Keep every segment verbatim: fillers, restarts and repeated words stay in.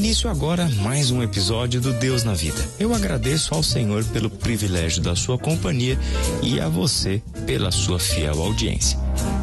início agora mais um episódio do Deus na Vida. Eu agradeço ao Senhor pelo privilégio da sua companhia e a você pela sua fiel audiência.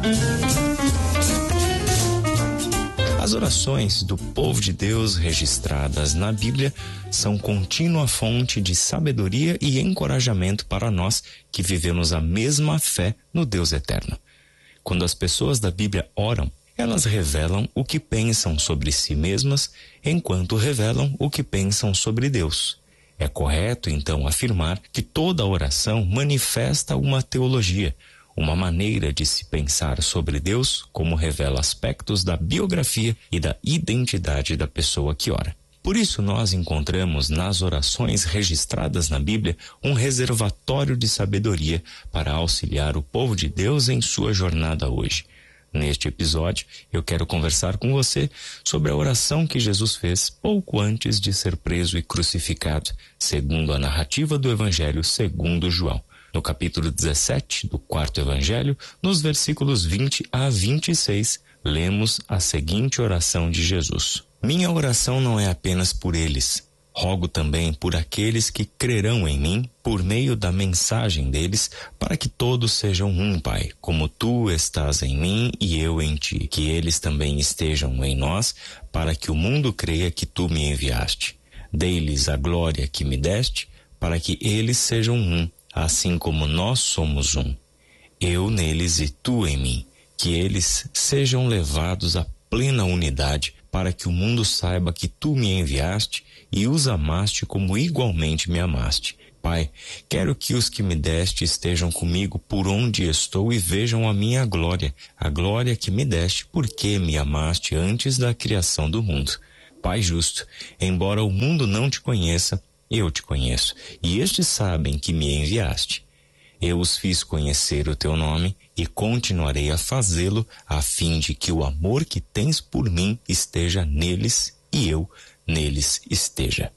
As orações do povo de Deus registradas na Bíblia são contínua fonte de sabedoria e encorajamento para nós que vivemos a mesma fé no Deus eterno. Quando as pessoas da Bíblia oram, elas revelam o que pensam sobre si mesmas, enquanto revelam o que pensam sobre Deus. É correto, então, afirmar que toda oração manifesta uma teologia, uma maneira de se pensar sobre Deus, como revela aspectos da biografia e da identidade da pessoa que ora. Por isso, nós encontramos nas orações registradas na Bíblia um reservatório de sabedoria para auxiliar o povo de Deus em sua jornada hoje. Neste episódio, eu quero conversar com você sobre a oração que Jesus fez pouco antes de ser preso e crucificado, segundo a narrativa do Evangelho segundo João. No capítulo dezessete do quarto Evangelho, nos versículos vinte a vinte e seis, lemos a seguinte oração de Jesus. Minha oração não é apenas por eles. Rogo também por aqueles que crerão em mim por meio da mensagem deles, para que todos sejam um, Pai, como tu estás em mim e eu em ti, que eles também estejam em nós, para que o mundo creia que tu me enviaste. Dei-lhes a glória que me deste, para que eles sejam um, assim como nós somos um. Eu neles e tu em mim, que eles sejam levados à plena unidade, para que o mundo saiba que tu me enviaste e os amaste como igualmente me amaste. Pai, quero que os que me deste estejam comigo por onde estou e vejam a minha glória, a glória que me deste porque me amaste antes da criação do mundo. Pai justo, embora o mundo não te conheça, eu te conheço, e estes sabem que me enviaste. Eu os fiz conhecer o teu nome e continuarei a fazê-lo, a fim de que o amor que tens por mim esteja neles e eu neles esteja.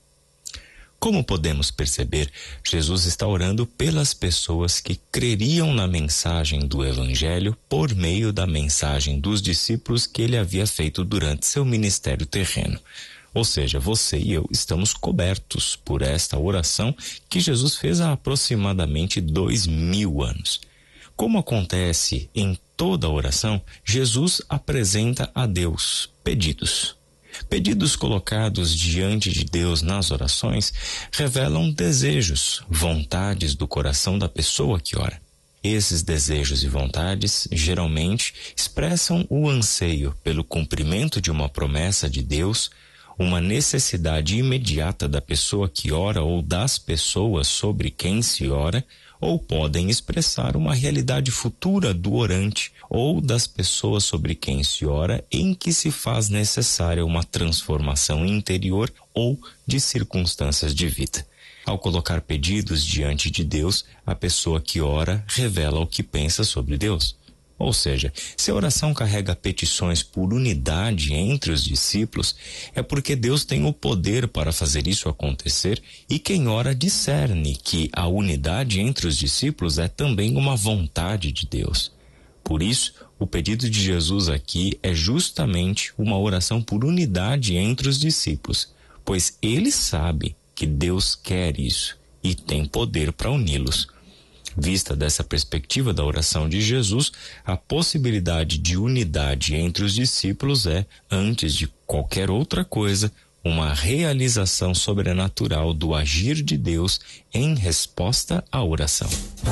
Como podemos perceber, Jesus está orando pelas pessoas que creriam na mensagem do Evangelho por meio da mensagem dos discípulos que ele havia feito durante seu ministério terreno. Ou seja, você e eu estamos cobertos por esta oração que Jesus fez há aproximadamente dois mil anos. Como acontece em toda oração, Jesus apresenta a Deus pedidos. Pedidos colocados diante de Deus nas orações revelam desejos, vontades do coração da pessoa que ora. Esses desejos e vontades geralmente expressam o anseio pelo cumprimento de uma promessa de Deus, uma necessidade imediata da pessoa que ora ou das pessoas sobre quem se ora, ou podem expressar uma realidade futura do orante ou das pessoas sobre quem se ora em que se faz necessária uma transformação interior ou de circunstâncias de vida. Ao colocar pedidos diante de Deus, a pessoa que ora revela o que pensa sobre Deus. Ou seja, se a oração carrega petições por unidade entre os discípulos, é porque Deus tem o poder para fazer isso acontecer e quem ora discerne que a unidade entre os discípulos é também uma vontade de Deus. Por isso, o pedido de Jesus aqui é justamente uma oração por unidade entre os discípulos, pois ele sabe que Deus quer isso e tem poder para uni-los. Vista dessa perspectiva da oração de Jesus, a possibilidade de unidade entre os discípulos é, antes de qualquer outra coisa, uma realização sobrenatural do agir de Deus em resposta à oração.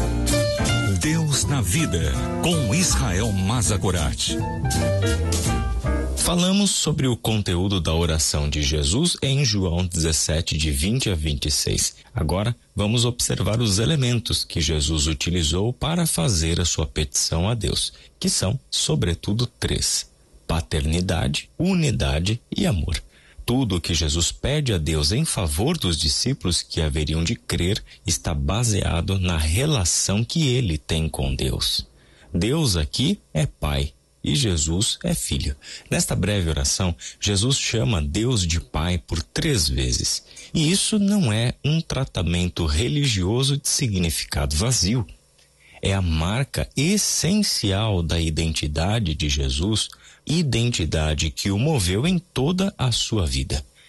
Deus na Vida, com Israel Mazagorat. Falamos sobre o conteúdo da oração de Jesus em João dezessete, de vinte a vinte e seis. Agora, vamos observar os elementos que Jesus utilizou para fazer a sua petição a Deus, que são, sobretudo, três: paternidade, unidade e amor. Tudo o que Jesus pede a Deus em favor dos discípulos que haveriam de crer está baseado na relação que ele tem com Deus. Deus aqui é Pai e Jesus é Filho. Nesta breve oração, Jesus chama Deus de Pai por três vezes. E isso não é um tratamento religioso de significado vazio. É a marca essencial da identidade de Jesus, identidade que o moveu em toda a sua vida.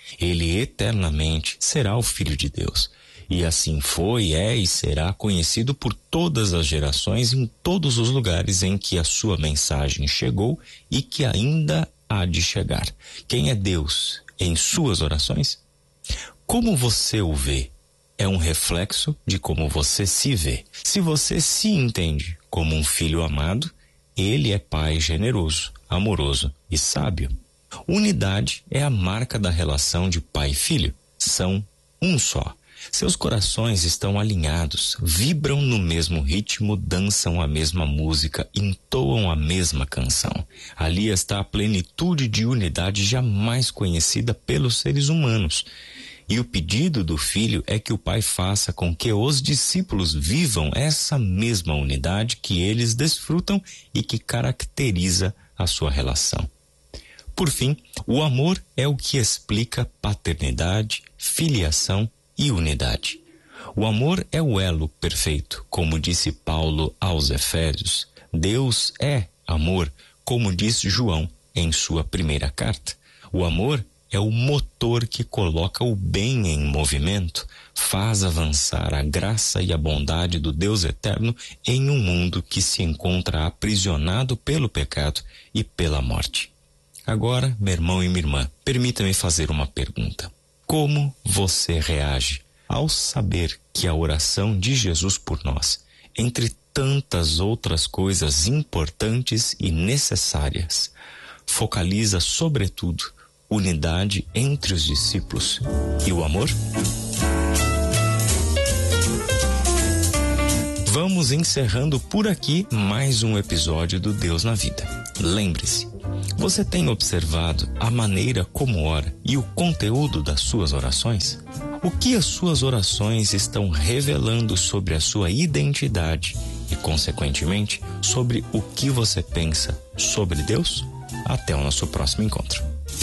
Ele eternamente será o Filho de Deus. E assim foi, é e será conhecido por todas as gerações em todos os lugares em que a sua mensagem chegou e que ainda há de chegar. Quem é Deus em suas orações? Como você o vê é um reflexo de como você se vê. Se você se entende como um filho amado, ele é pai generoso, amoroso e sábio. Unidade é a marca da relação de pai e filho. São um só. Seus corações estão alinhados, vibram no mesmo ritmo, dançam a mesma música, entoam a mesma canção. Ali está a plenitude de unidade jamais conhecida pelos seres humanos. E o pedido do Filho é que o Pai faça com que os discípulos vivam essa mesma unidade que eles desfrutam e que caracteriza a sua relação. Por fim, o amor é o que explica paternidade, filiação e unidade. O amor é o elo perfeito, como disse Paulo aos Efésios. Deus é amor, como diz João em sua primeira carta. O amor é o motor que coloca o bem em movimento, faz avançar a graça e a bondade do Deus eterno em um mundo que se encontra aprisionado pelo pecado e pela morte. Agora, meu irmão e minha irmã, permita-me fazer uma pergunta. Como você reage ao saber que a oração de Jesus por nós, entre tantas outras coisas importantes e necessárias, focaliza sobretudo unidade entre os discípulos e o amor? Vamos encerrando por aqui mais um episódio do Deus na Vida. Lembre-se, você tem observado a maneira como ora e o conteúdo das suas orações? O que as suas orações estão revelando sobre a sua identidade e, consequentemente, sobre o que você pensa sobre Deus? Até o nosso próximo encontro.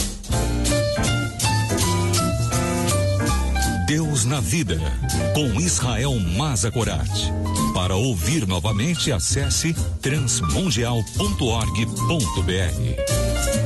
Deus na Vida, com Israel Mazakorat. Para ouvir novamente, acesse transmundial ponto org ponto br.